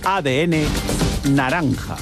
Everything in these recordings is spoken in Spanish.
ADN naranja.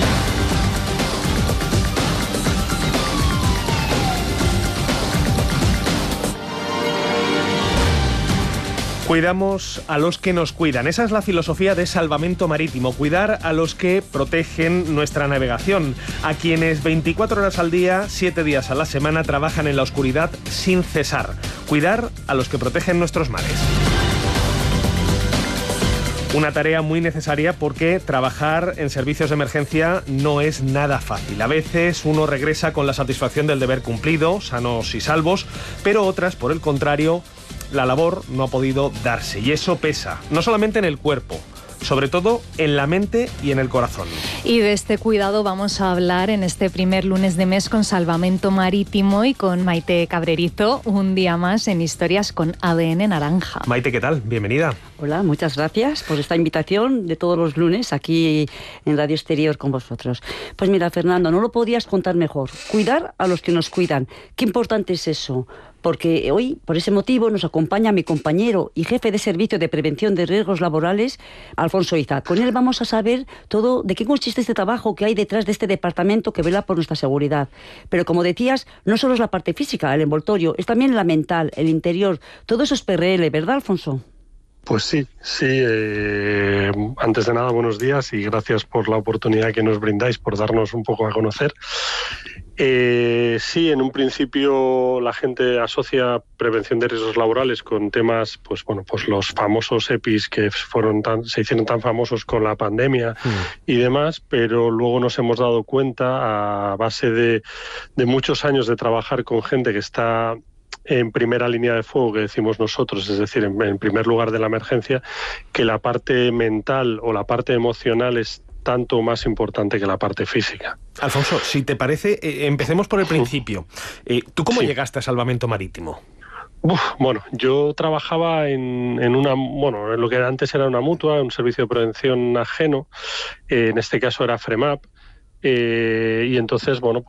Cuidamos a los que nos cuidan. Esa es la filosofía de Salvamento Marítimo. Cuidar a los que protegen nuestra navegación. A quienes 24 horas al día, 7 días a la semana, trabajan en la oscuridad sin cesar. Cuidar a los que protegen nuestros mares. Una tarea muy necesaria porque trabajar en servicios de emergencia no es nada fácil. A veces uno regresa con la satisfacción del deber cumplido, sanos y salvos, pero otras, por el contrario, la labor no ha podido darse y eso pesa, no solamente en el cuerpo, sobre todo en la mente y en el corazón. Y de este cuidado vamos a hablar en este primer lunes de mes con Salvamento Marítimo y con Maite Cabrerizo, un día más en Historias con ADN Naranja. Maite, ¿qué tal? Bienvenida. Hola, muchas gracias por esta invitación de todos los lunes aquí en Radio Exterior con vosotros. Pues mira, Fernando, no lo podías contar mejor. Cuidar a los que nos cuidan. Qué importante es eso. Porque hoy, por ese motivo, nos acompaña mi compañero y jefe de Servicio de Prevención de Riesgos Laborales, Alfonso Iza. Con él vamos a saber todo de qué consiste este trabajo que hay detrás de este departamento que vela por nuestra seguridad. Pero como decías, no solo es la parte física, el envoltorio, es también la mental, el interior. Todo eso es PRL, ¿verdad, Alfonso? Pues sí. Antes de nada, buenos días y gracias por la oportunidad que nos brindáis, por darnos un poco a conocer. Sí, en un principio la gente asocia prevención de riesgos laborales con temas, pues los famosos EPIs que se hicieron tan famosos con la pandemia y demás, pero luego nos hemos dado cuenta, a base de muchos años de trabajar con gente que está en primera línea de fuego, que decimos nosotros, es decir, en primer lugar de la emergencia, que la parte mental o la parte emocional es tanto más importante que la parte física. Alfonso, si te parece, empecemos por el principio. ¿Tú cómo llegaste a Salvamento Marítimo? Bueno, yo trabajaba en lo que antes era una mutua, un servicio de prevención ajeno, en este caso era FREMAP. Y entonces, un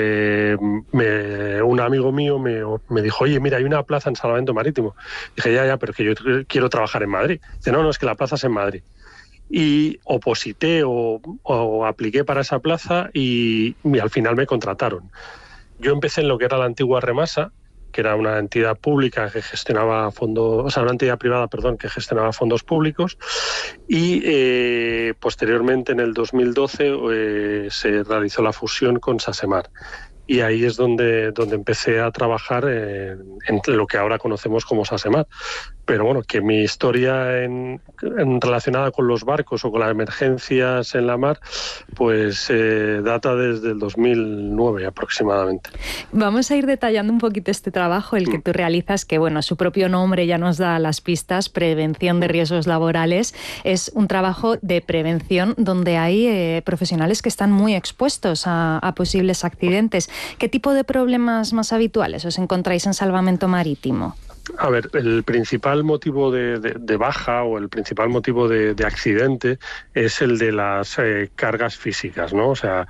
amigo mío me dijo, oye, mira, hay una plaza en Salvamento Marítimo. Dije, ya, pero que yo quiero trabajar en Madrid. Dice, no, es que la plaza es en Madrid. Y oposité o apliqué para esa plaza y al final me contrataron. Yo empecé en lo que era la antigua Remasa, que era una entidad pública que gestionaba una entidad privada, que gestionaba fondos públicos, y posteriormente en el 2012 se realizó la fusión con Sasemar. Y ahí es donde empecé a trabajar en lo que ahora conocemos como Sasemar. Pero bueno, que mi historia relacionada con los barcos o con las emergencias en la mar, pues data desde el 2009 aproximadamente. Vamos a ir detallando un poquito este trabajo, el que tú realizas, que su propio nombre ya nos da las pistas, prevención de riesgos laborales. Es un trabajo de prevención donde hay profesionales que están muy expuestos a posibles accidentes. ¿Qué tipo de problemas más habituales os encontráis en Salvamento Marítimo? A ver, el principal motivo de baja o el principal motivo de accidente es el de las cargas físicas, ¿no? O sea,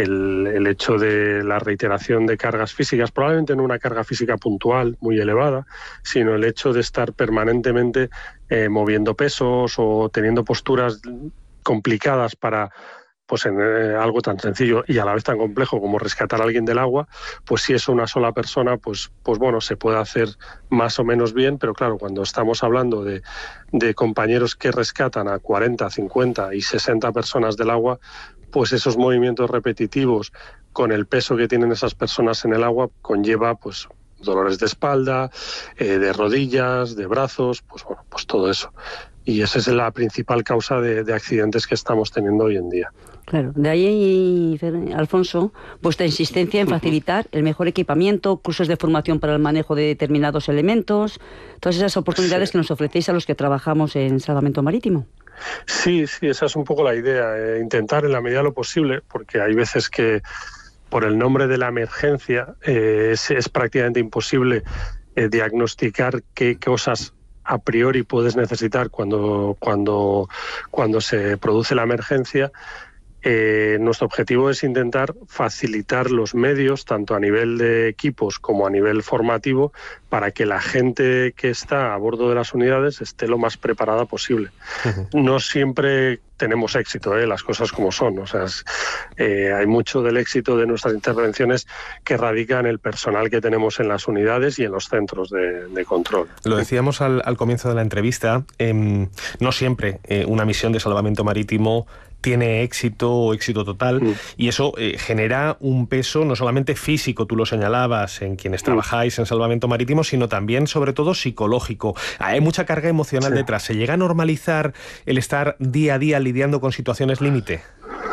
el hecho de la reiteración de cargas físicas, probablemente no una carga física puntual muy elevada, sino el hecho de estar permanentemente moviendo pesos o teniendo posturas complicadas para en algo tan sencillo y a la vez tan complejo como rescatar a alguien del agua, pues si es una sola persona, pues se puede hacer más o menos bien, pero claro, cuando estamos hablando de compañeros que rescatan a 40, 50 y 60 personas del agua, pues esos movimientos repetitivos con el peso que tienen esas personas en el agua conlleva dolores de espalda, de rodillas, de brazos, pues todo eso. Y esa es la principal causa de accidentes que estamos teniendo hoy en día. Claro, de ahí, Alfonso, vuestra insistencia en facilitar el mejor equipamiento, cursos de formación para el manejo de determinados elementos, todas esas oportunidades que nos ofrecéis a los que trabajamos en Salvamento Marítimo. Sí, esa es un poco la idea, intentar en la medida de lo posible, porque hay veces que por el nombre de la emergencia es prácticamente imposible diagnosticar qué cosas a priori puedes necesitar cuando se produce la emergencia. Nuestro objetivo es intentar facilitar los medios, tanto a nivel de equipos como a nivel formativo, para que la gente que está a bordo de las unidades esté lo más preparada posible. No siempre tenemos éxito, las cosas como son. O sea, hay mucho del éxito de nuestras intervenciones que radica en el personal que tenemos en las unidades y en los centros de control. Lo decíamos al comienzo de la entrevista, no siempre una misión de salvamento marítimo tiene éxito o éxito total, y eso genera un peso no solamente físico, tú lo señalabas, en quienes trabajáis en salvamento marítimo, sino también, sobre todo, psicológico. Hay mucha carga emocional detrás. ¿Se llega a normalizar el estar día a día lidiando con situaciones límite?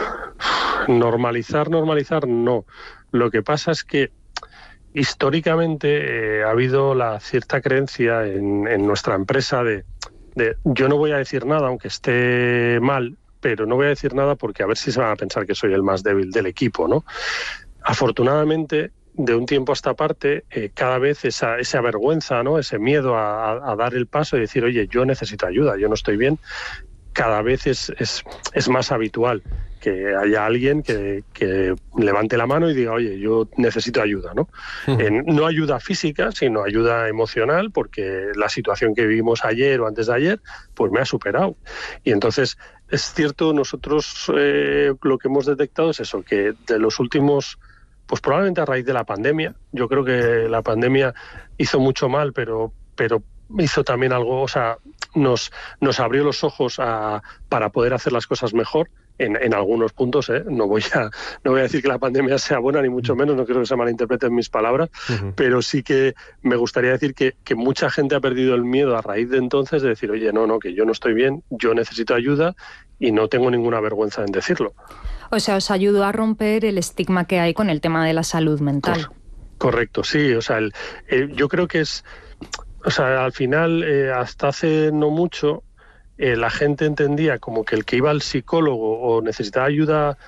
Normalizar no. Lo que pasa es que históricamente ha habido la cierta creencia en nuestra empresa de yo no voy a decir nada aunque esté mal, pero no voy a decir nada porque a ver si se van a pensar que soy el más débil del equipo, ¿no? Afortunadamente, de un tiempo a esta parte, cada vez esa vergüenza, ¿no? Ese miedo a dar el paso y decir, oye, yo necesito ayuda, yo no estoy bien, cada vez es más habitual que haya alguien que levante la mano y diga, oye, yo necesito ayuda, ¿no? No ayuda física, sino ayuda emocional, porque la situación que vivimos ayer o antes de ayer, pues me ha superado. Y entonces, es cierto, nosotros lo que hemos detectado es eso, que de los últimos, pues probablemente a raíz de la pandemia, yo creo que la pandemia hizo mucho mal, pero hizo también algo, o sea, nos abrió los ojos para poder hacer las cosas mejor en algunos puntos. No voy a decir que la pandemia sea buena, ni mucho menos, no quiero que se malinterpreten mis palabras, pero sí que me gustaría decir que mucha gente ha perdido el miedo a raíz de entonces de decir, oye, no, que yo no estoy bien, yo necesito ayuda y no tengo ninguna vergüenza en decirlo. O sea, os ayudó a romper el estigma que hay con el tema de la salud mental. Correcto, sí. O sea, yo creo que es... O sea, al final, hasta hace no mucho, la gente entendía como que el que iba al psicólogo o necesitaba ayuda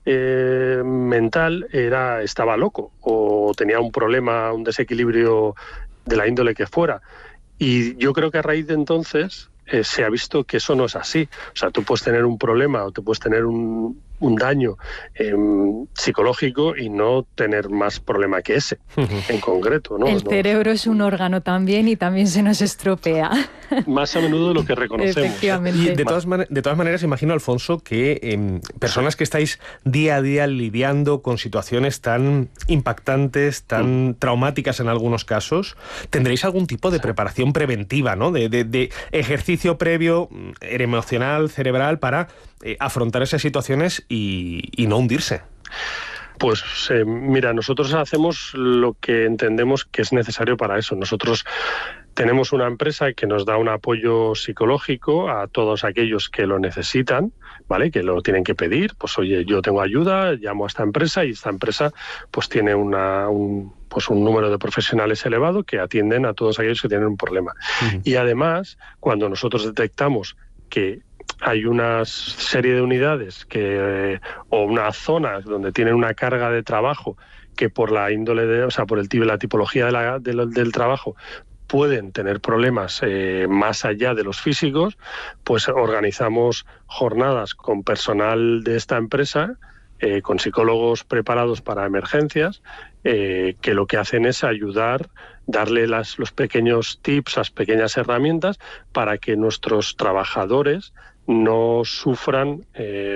mental estaba loco o tenía un problema, un desequilibrio de la índole que fuera. Y yo creo que a raíz de entonces se ha visto que eso no es así. O sea, tú puedes tener un problema o te puedes tener un daño psicológico y no tener más problema que ese en concreto, ¿no? El cerebro es un órgano también y también se nos estropea. Más a menudo de lo que reconocemos. Efectivamente. Y de todas maneras, imagino, Alfonso, que personas que estáis día a día lidiando con situaciones tan impactantes, tan traumáticas en algunos casos, tendréis algún tipo de preparación preventiva, ¿no? De ejercicio previo, emocional, cerebral, para afrontar esas situaciones y no hundirse. Pues mira, nosotros hacemos lo que entendemos que es necesario para eso. Nosotros tenemos una empresa que nos da un apoyo psicológico a todos aquellos que lo necesitan, ¿vale? Que lo tienen que pedir. Pues oye, yo tengo ayuda, llamo a esta empresa y esta empresa pues tiene un número de profesionales elevado que atienden a todos aquellos que tienen un problema. Y además, cuando nosotros detectamos que hay una serie de unidades o una zona donde tienen una carga de trabajo que por la índole por la tipología del trabajo pueden tener problemas más allá de los físicos, pues organizamos jornadas con personal de esta empresa, con psicólogos preparados para emergencias, que lo que hacen es ayudar, darle los pequeños tips, las pequeñas herramientas para que nuestros trabajadores no sufran,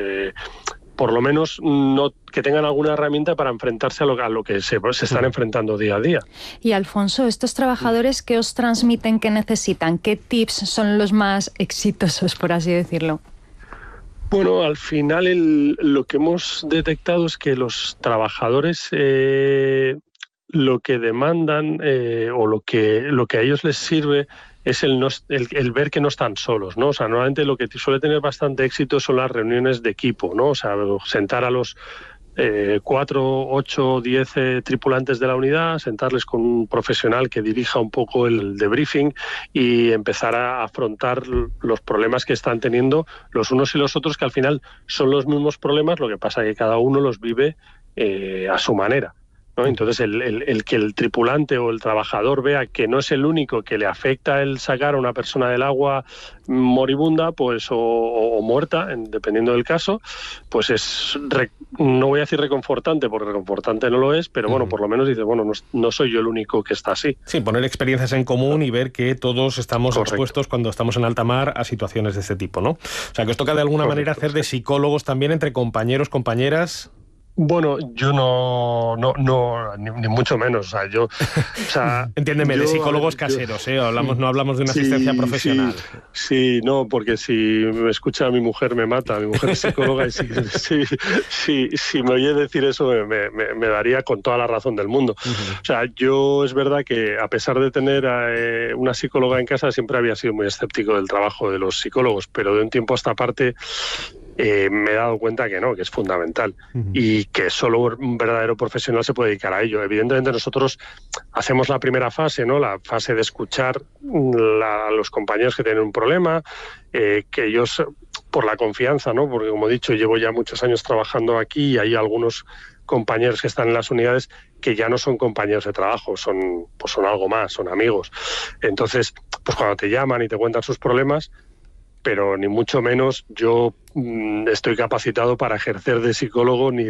por lo menos que tengan alguna herramienta para enfrentarse a lo que se están enfrentando día a día. Y Alfonso, estos trabajadores, ¿qué os transmiten que necesitan? ¿Qué tips son los más exitosos, por así decirlo? Bueno, al final lo que hemos detectado es que los trabajadores lo que demandan o lo que a ellos les sirve es el ver que no están solos, ¿no? O sea, normalmente lo que suele tener bastante éxito son las reuniones de equipo, ¿no? O sea, sentar a los 4, 8, 10 tripulantes de la unidad, sentarles con un profesional que dirija un poco el debriefing y empezar a afrontar los problemas que están teniendo los unos y los otros, que al final son los mismos problemas, lo que pasa es que cada uno los vive a su manera. ¿no? Entonces, el que el tripulante o el trabajador vea que no es el único que le afecta el sacar a una persona del agua moribunda, pues o muerta, dependiendo del caso, pues no voy a decir reconfortante, porque reconfortante no lo es, pero bueno, por lo menos dice, bueno, no soy yo el único que está así. Sí, poner experiencias en común y ver que todos estamos expuestos cuando estamos en alta mar a situaciones de este tipo, ¿no? O sea, que os toca de alguna manera hacer de psicólogos también entre compañeros, compañeras. Bueno, yo no, ni mucho menos. O sea, entiéndeme, de psicólogos caseros, ¿eh? No hablamos de una asistencia profesional. Sí, no, porque si me escucha mi mujer me mata. Mi mujer es psicóloga y si me oye decir eso me daría con toda la razón del mundo. O sea, yo es verdad que a pesar de tener una psicóloga en casa, siempre había sido muy escéptico del trabajo de los psicólogos, pero de un tiempo a esta parte me he dado cuenta que no, que es fundamental y que solo un verdadero profesional se puede dedicar a ello. Evidentemente nosotros hacemos la primera fase, ¿no? La fase de escuchar a los compañeros que tienen un problema, que ellos, por la confianza, ¿no? Porque como he dicho, llevo ya muchos años trabajando aquí y hay algunos compañeros que están en las unidades que ya no son compañeros de trabajo, son algo más, son amigos. Entonces, pues cuando te llaman y te cuentan sus problemas, pero ni mucho menos yo estoy capacitado para ejercer de psicólogo ni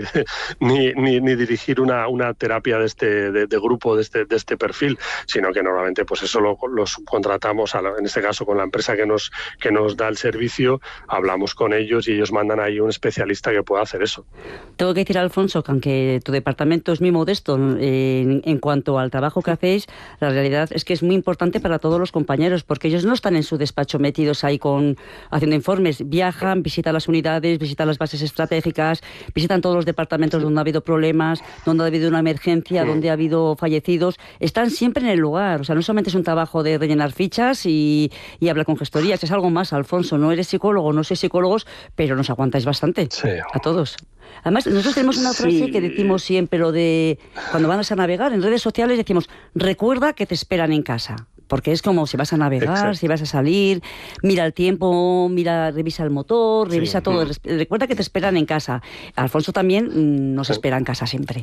dirigir una terapia de este grupo, de este perfil, sino que normalmente pues eso lo subcontratamos, en este caso con la empresa que nos da el servicio, hablamos con ellos y ellos mandan ahí un especialista que pueda hacer eso. Tengo que decir, Alfonso, que aunque tu departamento es muy modesto en cuanto al trabajo que hacéis, la realidad es que es muy importante para todos los compañeros, porque ellos no están en su despacho metidos ahí haciendo informes, viajan, visitan las unidades, visitan las bases estratégicas, visitan todos los departamentos donde ha habido problemas, donde ha habido una emergencia, donde ha habido fallecidos. Están siempre en el lugar. O sea, no solamente es un trabajo de rellenar fichas y hablar con gestorías, es algo más, Alfonso. No eres psicólogo, no sois psicólogos, pero nos aguantáis bastante a todos. Además, nosotros tenemos una frase que decimos siempre, lo de cuando vas a navegar en redes sociales, decimos, recuerda que te esperan en casa. Porque es como si vas a navegar, exacto, si vas a salir, mira el tiempo, revisa el motor, revisa todo. Recuerda que te esperan en casa. Alfonso también nos espera en casa siempre.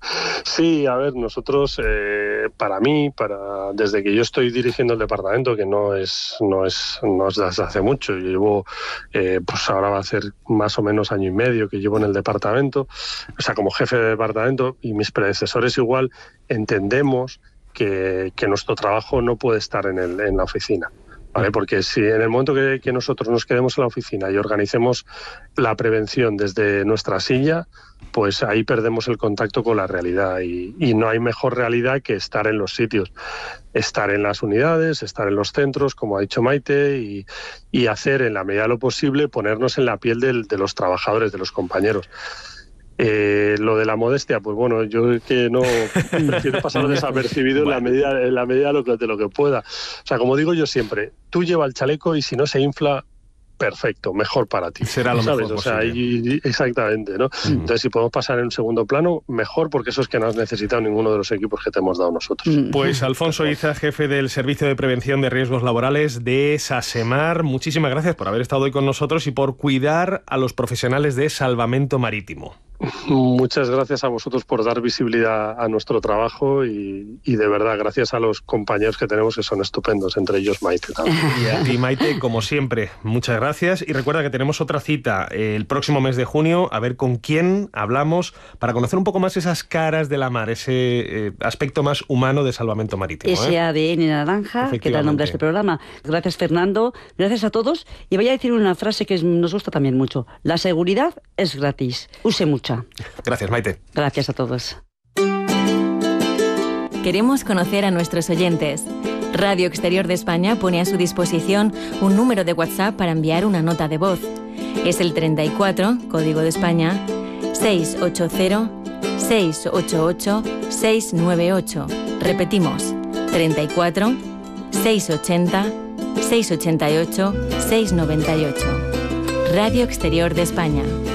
Sí, a ver, nosotros, para mí, desde que yo estoy dirigiendo el departamento, que no es desde hace mucho, yo llevo, pues ahora va a ser más o menos año y medio que llevo en el departamento, o sea, como jefe de departamento, y mis predecesores igual, entendemos que nuestro trabajo no puede estar en la oficina, ¿vale? Porque si en el momento que nosotros nos quedemos en la oficina y organicemos la prevención desde nuestra silla, pues ahí perdemos el contacto con la realidad y no hay mejor realidad que estar en los sitios, estar en las unidades, estar en los centros, como ha dicho Maite, y hacer en la medida de lo posible ponernos en la piel de los trabajadores, de los compañeros. Lo de la modestia, pues bueno, yo que no prefiero pasar desapercibido en la medida de lo que pueda. O sea, como digo yo siempre, tú lleva el chaleco y si no se infla, perfecto, mejor para ti. Será lo mejor posible. O sea, exactamente, ¿no? Entonces, si podemos pasar en un segundo plano, mejor, porque eso es que no has necesitado ninguno de los equipos que te hemos dado nosotros. Pues Alfonso Iza, jefe del Servicio de Prevención de Riesgos Laborales de SASEMAR, muchísimas gracias por haber estado hoy con nosotros y por cuidar a los profesionales de salvamento marítimo. Muchas gracias a vosotros por dar visibilidad a nuestro trabajo y de verdad, gracias a los compañeros que tenemos que son estupendos, entre ellos Maite también. Y a ti, Maite, como siempre, muchas gracias. Y recuerda que tenemos otra cita el próximo mes de junio, a ver con quién hablamos para conocer un poco más esas caras de la mar, ese aspecto más humano de salvamento marítimo. Ese ADN naranja que da nombre a este programa. Gracias, Fernando. Gracias a todos. Y voy a decir una frase que nos gusta también mucho. La seguridad es gratis. Use mucho. Gracias, Maite. Gracias a todos. Queremos conocer a nuestros oyentes. Radio Exterior de España pone a su disposición un número de WhatsApp para enviar una nota de voz. Es el 34, código de España, 680-688-698. Repetimos, 34 680 688 698. Radio Exterior de España.